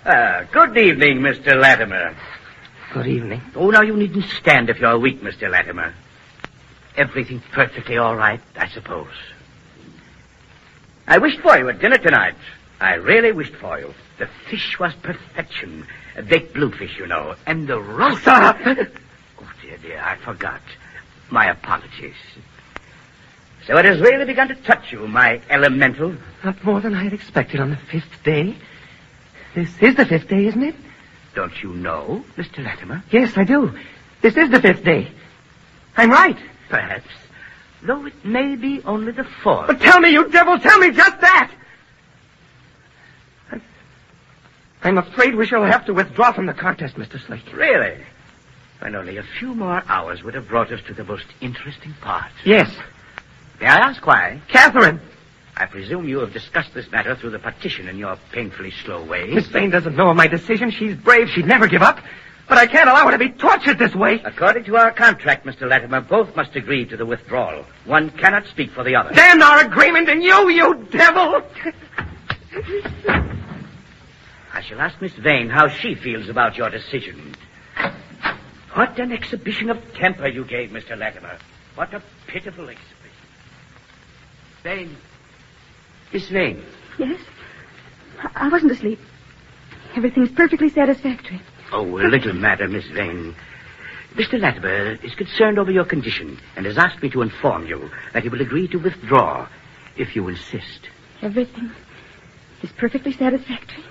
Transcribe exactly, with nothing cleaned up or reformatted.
Ah, good evening, Mister Latimer. Good evening. Oh, now you needn't stand if you're weak, Mister Latimer. Everything perfectly all right, I suppose. I wished for you at dinner tonight. I really wished for you. The fish was perfection. A baked bluefish, you know. And the roast... Stop! Oh, dear, dear, I forgot. My apologies. So it has really begun to touch you, my elemental. Not more than I had expected on the fifth day. This is the fifth day, isn't it? Don't you know, Mister Latimer? Yes, I do. This is the fifth day. I'm right. Perhaps. Though it may be only the fourth. But tell me, you devil, tell me just that! I'm, I'm afraid we shall have to withdraw from the contest, Mister Slate. Really? And only a few more hours would have brought us to the most interesting part. Yes. May I ask why? Catherine! I presume you have discussed this matter through the partition in your painfully slow way. Miss Vane doesn't know of my decision. She's brave. She'd never give up. But I can't allow her to be tortured this way. According to our contract, Mister Latimer, both must agree to the withdrawal. One cannot speak for the other. Damn our agreement and you, you devil! I shall ask Miss Vane how she feels about your decision. What an exhibition of temper you gave, Mister Latimer. What a pitiful exhibition. Vane. Miss Vane. Yes? I wasn't asleep. Everything's perfectly satisfactory. Oh, a little matter, Miss Vane. Mister Latimer is concerned over your condition and has asked me to inform you that he will agree to withdraw if you insist. Everything is perfectly satisfactory.